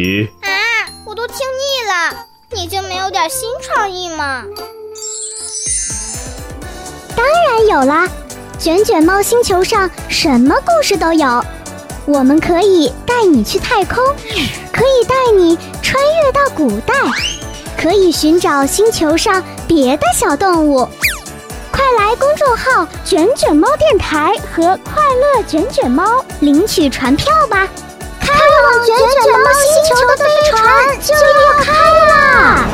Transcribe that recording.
我都听腻了，你就没有点新创意吗？ 当然有啦，卷卷猫星球上什么故事都有。我们可以带你去太空，可以带你穿越到古代，可以寻找星球上别的小动物。快来公众号卷卷猫电台和快乐卷卷猫领取船票吧，开往卷卷猫星球的飞船就要开啦！